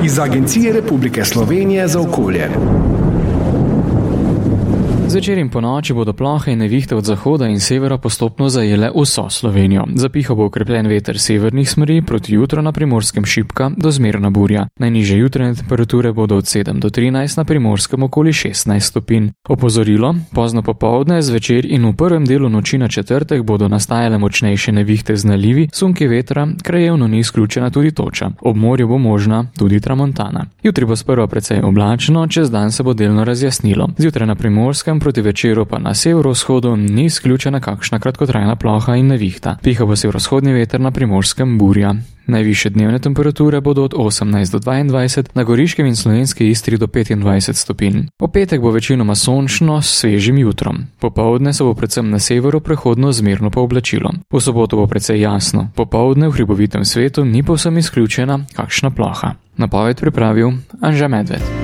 iz Agencije Republike Slovenije za okolje. Zvečer in ponoči bodo plohe in nevihte od zahoda in severa postopno zajele vso Slovenijo. Zapihal bo okrepljen veter severnih smeri, proti jutro na Primorskem šibka do zmerna burja. Najnižje jutranje temperature bodo od 7 do 13, na Primorskem okoli 16 stopinj. Opozorilo: pozno popoldne, zvečer in v prvem delu noči na četrtek bodo nastajale močnejše nevihte z nalivi, sunki vetra, krajevno ni izključena tudi toča. Ob morju bo možna tudi tramontana. Jutri bo sprva precej oblačno, čez dan se bo delno razjasnilo. Zjutraj na Primorskem, proti večeru pa na severovzhodu ni izključena kakšna kratkotrajna ploha in nevihta. Piha bo severovzhodni veter, na Primorskem burja. Najvišje dnevne temperature bodo od 18 do 22, na Goriškem in Slovenski Istri do 25 stopinj. V petek bo večinoma sončno s svežim jutrom. Popoldne se bo predvsem na severu prehodno zmerno pooblačilo. V soboto bo precej jasno. Popoldne v hribovitem svetu ni povsem izključena kakšna ploha. Napoved pripravil Anže Medved.